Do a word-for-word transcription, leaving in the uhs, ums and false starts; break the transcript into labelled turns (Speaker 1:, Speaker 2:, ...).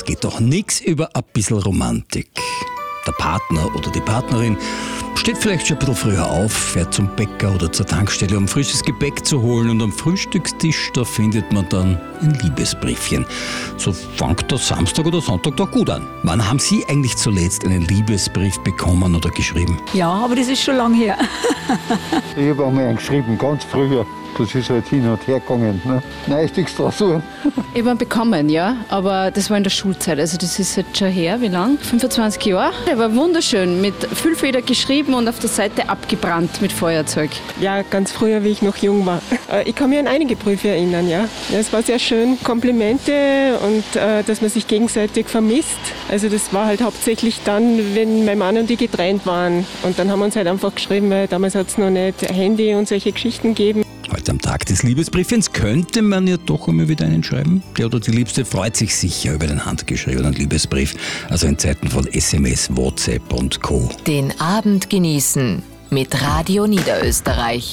Speaker 1: geht doch nichts über ein bisschen Romantik. Der Partner oder die Partnerin steht vielleicht schon ein bisschen früher auf, fährt zum Bäcker oder zur Tankstelle, um frisches Gebäck zu holen, und am Frühstückstisch, da findet man dann ein Liebesbriefchen. So fängt der Samstag oder Sonntag doch gut an. Wann haben Sie eigentlich zuletzt einen Liebesbrief bekommen oder geschrieben?
Speaker 2: Ja, aber das ist schon lange her.
Speaker 3: Ich habe einmal einen geschrieben, ganz früher. Das ist halt hin und her gegangen. Ne? Neuestes Dressur.
Speaker 4: Ich habe ihn bekommen, ja, aber das war in der Schulzeit. Also das ist jetzt schon her, wie lang? fünfundzwanzig Jahre. Er war wunderschön, mit Füllfeder geschrieben und auf der Seite abgebrannt mit Feuerzeug.
Speaker 5: Ja, ganz früher, wie ich noch jung war. Ich kann mich an einige Briefe erinnern, ja. Es war sehr schön, Komplimente und äh, dass man sich gegenseitig vermisst. Also das war halt hauptsächlich dann, wenn mein Mann und ich getrennt waren. Und dann haben wir uns halt einfach geschrieben, weil damals hat es noch nicht Handy und solche Geschichten gegeben.
Speaker 1: Heute am Tag des Liebesbriefens könnte man ja doch einmal wieder einen schreiben. Der oder die Liebste freut sich sicher über den handgeschriebenen Liebesbrief. Also in Zeiten von S M S, WhatsApp und Co.
Speaker 6: Den Abend genießen mit Radio Niederösterreich.